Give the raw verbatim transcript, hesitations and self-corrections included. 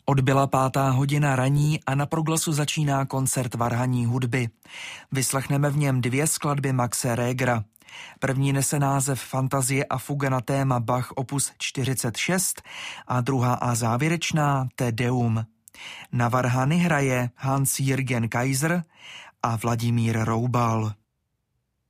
Odbyla pátá hodina raní a na Proglasu začíná koncert varhanní hudby. Vyslechneme v něm dvě skladby Maxe Regera. První nese název Fantazie a fuga na téma Bach opus čtyřicet šest a druhá a závěrečná Te Deum. Na varhany hraje Hans-Jürgen Kaiser a Vladimír Roubal.